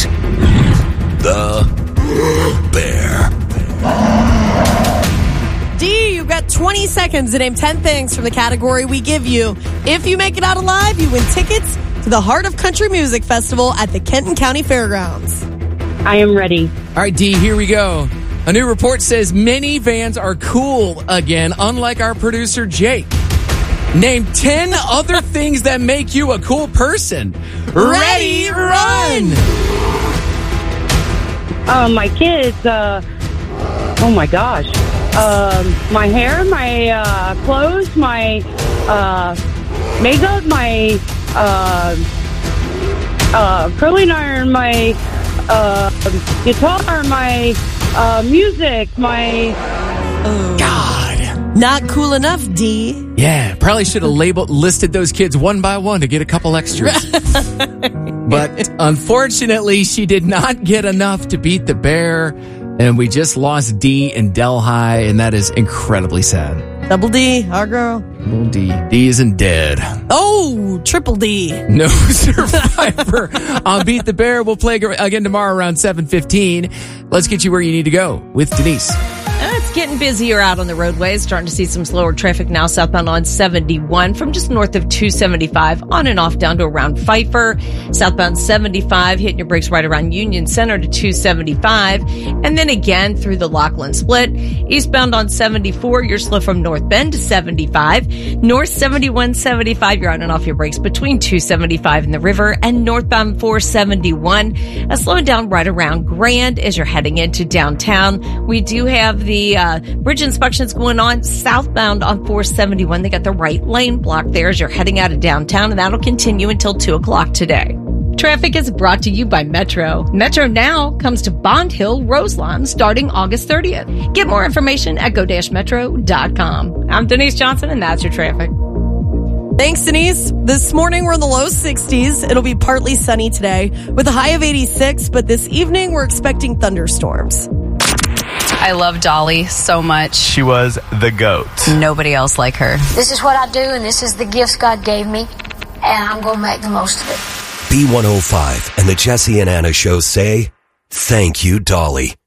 is the Bear. D, you've got 20 seconds to name 10 things from the category we give you. If you make it out alive, you win tickets to the Heart of Country Music Festival at the Kenton County Fairgrounds. I am ready. All right, D, here we go. A new report says minivans are cool again, unlike our producer, Jake. Name 10 other things that make you a cool person. Ready, run! My kids, oh my gosh. My hair, my clothes, my makeup, my curling iron, my guitar, my music, my... God. Not cool enough, D. Yeah, probably should have listed those kids one by one to get a couple extras. But unfortunately, she did not get enough to beat the Bear, and we just lost D in Delhi, and that is incredibly sad. Double D, our girl. Double D. D isn't dead. Oh, triple D. No survivor on Beat the Bear. We'll play again tomorrow around 7:15. Let's get you where you need to go with Denise. It's getting busier out on the roadways. Starting to see some slower traffic now southbound on 71 from just north of 275 on and off down to around Pfeiffer. Southbound 75 hitting your brakes right around Union Center to 275. And then again through the Laughlin Split. Eastbound on 74, you're slow from North Bend to 75. North 71, 75, you're on and off your brakes between 275 and the river. And northbound 471, slowing down right around Grand as you're heading into downtown. We do have the bridge inspections going on southbound on 471. They got the right lane blocked there as you're heading out of downtown, and that'll continue until 2 o'clock today. Traffic is brought to you by Metro. Metro Now comes to Bond Hill, Roselawn, starting August 30th. Get more information at go-metro.com. I'm Denise Johnson, and that's your traffic. Thanks, Denise. This morning, we're in the low 60s. It'll be partly sunny today with a high of 86, but this evening, we're expecting thunderstorms. I love Dolly so much. She was the GOAT. Nobody else like her. This is what I do, and this is the gifts God gave me, and I'm going to make the most of it. B105 and the Jesse and Anna Show say, thank you, Dolly.